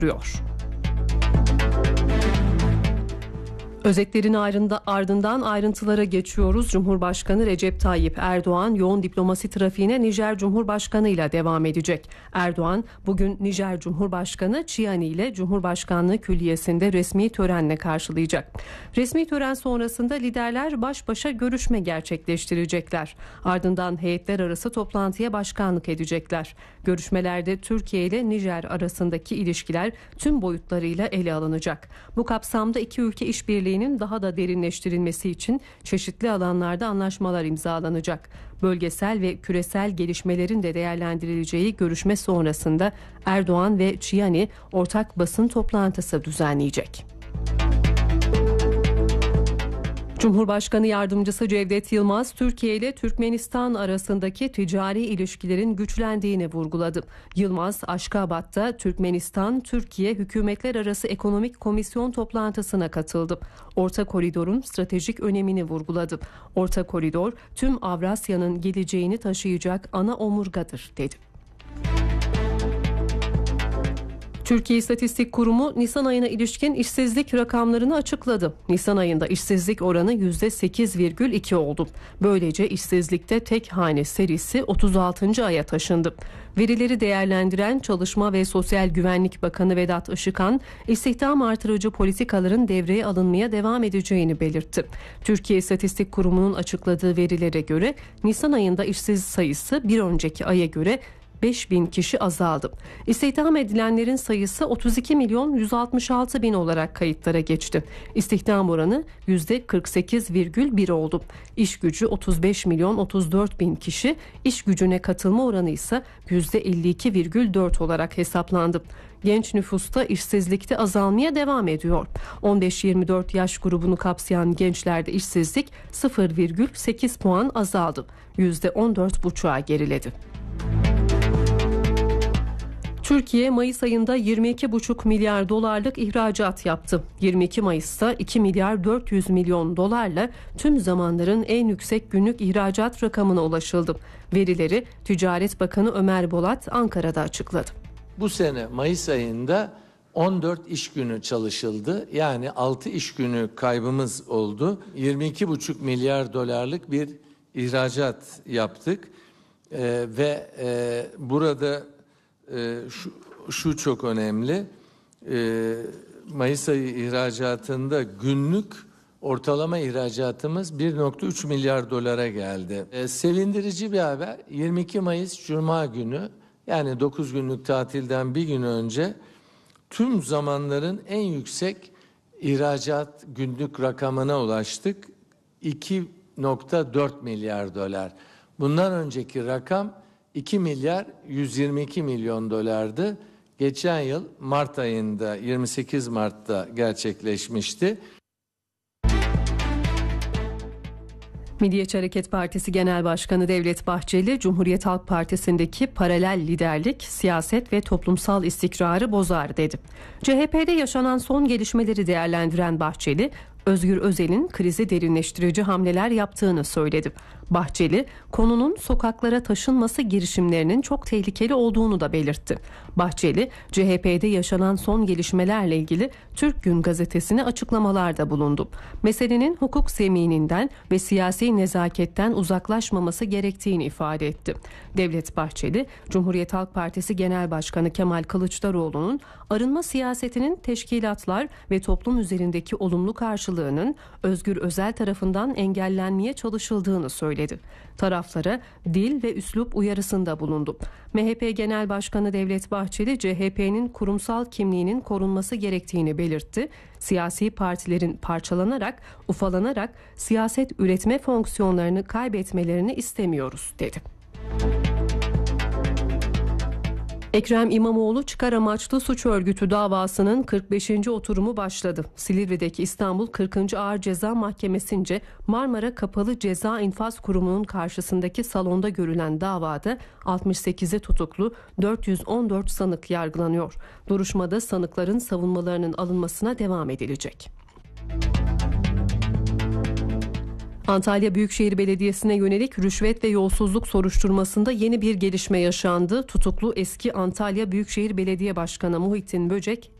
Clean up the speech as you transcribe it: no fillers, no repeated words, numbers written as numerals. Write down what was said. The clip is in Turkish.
Özetlerin ardından ayrıntılara geçiyoruz. Cumhurbaşkanı Recep Tayyip Erdoğan yoğun diplomasi trafiğine Nijer Cumhurbaşkanı ile devam edecek. Erdoğan bugün Nijer Cumhurbaşkanı Chiani ile Cumhurbaşkanlığı Külliyesi'nde resmi törenle karşılayacak. Resmi tören sonrasında liderler baş başa görüşme gerçekleştirecekler. Ardından heyetler arası toplantıya başkanlık edecekler. Görüşmelerde Türkiye ile Nijer arasındaki ilişkiler tüm boyutlarıyla ele alınacak. Bu kapsamda iki ülke işbirliğinin daha da derinleştirilmesi için çeşitli alanlarda anlaşmalar imzalanacak. Bölgesel ve küresel gelişmelerin de değerlendirileceği görüşme sonrasında Erdoğan ve Chiani ortak basın toplantısı düzenleyecek. Cumhurbaşkanı Yardımcısı Cevdet Yılmaz, Türkiye ile Türkmenistan arasındaki ticari ilişkilerin güçlendiğini vurguladı. Yılmaz, Aşkabat'ta Türkmenistan-Türkiye Hükümetler Arası Ekonomik Komisyon toplantısına katıldı. Orta koridorun stratejik önemini vurguladı. Orta koridor, tüm Avrasya'nın geleceğini taşıyacak ana omurgadır, dedi. Türkiye İstatistik Kurumu Nisan ayına ilişkin işsizlik rakamlarını açıkladı. Nisan ayında işsizlik oranı %8,2 oldu. Böylece işsizlikte tek hane serisi 36. aya taşındı. Verileri değerlendiren Çalışma ve Sosyal Güvenlik Bakanı Vedat Işıkhan, istihdam artırıcı politikaların devreye alınmaya devam edeceğini belirtti. Türkiye İstatistik Kurumu'nun açıkladığı verilere göre Nisan ayında işsiz sayısı bir önceki aya göre 5.000 kişi azaldı. İstihdam edilenlerin sayısı 32 milyon 166 bin olarak kayıtlara geçti. İstihdam oranı %48,1 oldu. İş gücü 35 milyon 34 bin kişi, iş gücüne katılma oranı ise %52,4 olarak hesaplandı. Genç nüfusta işsizlikte azalmaya devam ediyor. 15-24 yaş grubunu kapsayan gençlerde işsizlik 0,8 puan azaldı. %14,5'a geriledi. Türkiye Mayıs ayında 22,5 milyar dolarlık ihracat yaptı. 22 Mayıs'ta 2 milyar 400 milyon dolarla tüm zamanların en yüksek günlük ihracat rakamına ulaşıldı. Verileri Ticaret Bakanı Ömer Bolat Ankara'da açıkladı. Bu sene Mayıs ayında 14 iş günü çalışıldı. Yani 6 iş günü kaybımız oldu. 22,5 milyar dolarlık bir ihracat yaptık. Burada şu çok önemli. Mayıs ayı ihracatında günlük ortalama ihracatımız 1,3 milyar dolara geldi. Sevindirici bir haber. 22 Mayıs Cuma günü, yani 9 günlük tatilden bir gün önce tüm zamanların en yüksek ihracat günlük rakamına ulaştık. 2,4 milyar dolar. Bundan önceki rakam 2 milyar 122 milyon dolardı. Geçen yıl Mart ayında 28 Mart'ta gerçekleşmişti. Milliyetçi Hareket Partisi Genel Başkanı Devlet Bahçeli, Cumhuriyet Halk Partisi'ndeki paralel liderlik, siyaset ve toplumsal istikrarı bozar dedi. CHP'de yaşanan son gelişmeleri değerlendiren Bahçeli, Özgür Özel'in krizi derinleştirici hamleler yaptığını söyledi. Bahçeli, konunun sokaklara taşınması girişimlerinin çok tehlikeli olduğunu da belirtti. Bahçeli, CHP'de yaşanan son gelişmelerle ilgili Türk Gün gazetesine açıklamalarda bulundu. Meselenin hukuk zemininden ve siyasi nezaketten uzaklaşmaması gerektiğini ifade etti. Devlet Bahçeli, Cumhuriyet Halk Partisi Genel Başkanı Kemal Kılıçdaroğlu'nun arınma siyasetinin teşkilatlar ve toplum üzerindeki olumlu karşılığının Özgür Özel tarafından engellenmeye çalışıldığını söyledi. Taraflara dil ve üslup uyarısında bulundu. MHP Genel Başkanı Devlet Bahçeli, CHP'nin kurumsal kimliğinin korunması gerektiğini belirtti. Siyasi partilerin parçalanarak, ufalanarak siyaset üretme fonksiyonlarını kaybetmelerini istemiyoruz, dedi. Ekrem İmamoğlu çıkar amaçlı suç örgütü davasının 45. oturumu başladı. Silivri'deki İstanbul 40. Ağır Ceza Mahkemesi'nce Marmara Kapalı Ceza İnfaz Kurumu'nun karşısındaki salonda görülen davada 68'i tutuklu 414 sanık yargılanıyor. Duruşmada sanıkların savunmalarının alınmasına devam edilecek. Antalya Büyükşehir Belediyesi'ne yönelik rüşvet ve yolsuzluk soruşturmasında yeni bir gelişme yaşandı. Tutuklu eski Antalya Büyükşehir Belediye Başkanı Muhittin Böcek